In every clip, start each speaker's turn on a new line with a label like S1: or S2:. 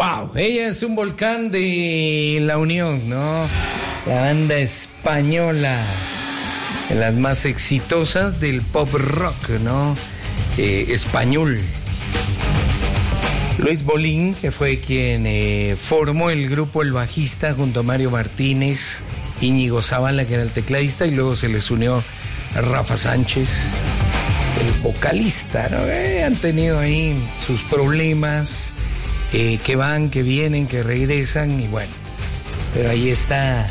S1: Wow, ella es un volcán de La Unión, ¿no? La banda española, de las más exitosas del pop rock, ¿no? Español. Luis Bolín, que fue quien formó el grupo El Bajista junto a Mario Martínez, Íñigo Zavala, que era el tecladista, y luego se les unió a Rafa Sánchez, el vocalista, ¿no? Han tenido ahí sus problemas, que van, que vienen, que regresan, y bueno, pero ahí está,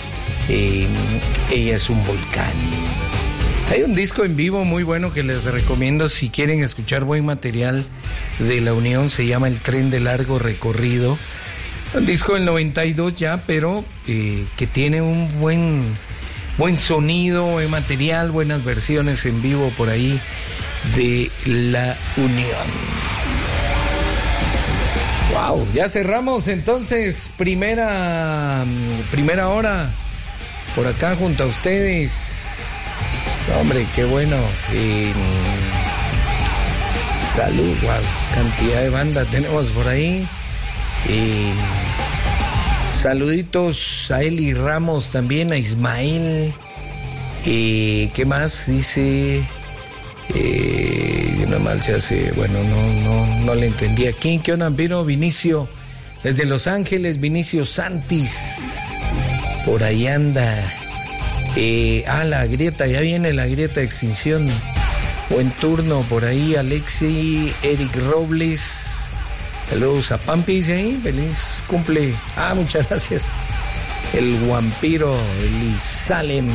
S1: ella es un volcán. Hay un disco en vivo muy bueno que les recomiendo si quieren escuchar buen material de La Unión, se llama El Tren de Largo Recorrido, un disco del 92 ya, pero que tiene un buen sonido, buen material, buenas versiones en vivo por ahí de La Unión. Wow, ya cerramos entonces primera hora por acá junto a ustedes. Hombre, qué bueno. Salud, wow, cantidad de banda tenemos por ahí. Saluditos a Eli Ramos también, a Ismael. ¿Qué más dice? Una mal se hace, bueno, no le entendí aquí. ¿Qué onda, Vino? Vinicio, desde Los Ángeles, Vinicio Santis, por ahí anda. La grieta, ya viene la grieta de extinción. Buen turno por ahí, Alexi, Eric Robles. Saludos a Pampi, dice ahí, feliz cumple. Muchas gracias. El Vampiro, el Salem.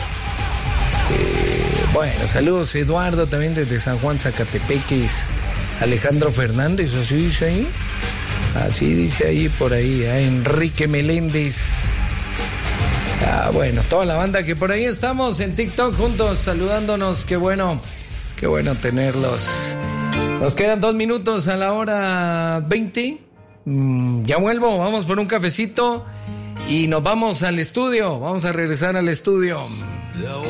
S1: Bueno, saludos Eduardo también desde San Juan, Zacatepeques. Alejandro Fernández, así dice ahí. Así dice ahí por ahí, Enrique Meléndez. Bueno, toda la banda que por ahí estamos en TikTok juntos, saludándonos. Qué bueno tenerlos. Nos quedan 2 minutos a la hora 20. Ya vuelvo, vamos por un cafecito y nos vamos al estudio. Vamos a regresar al estudio.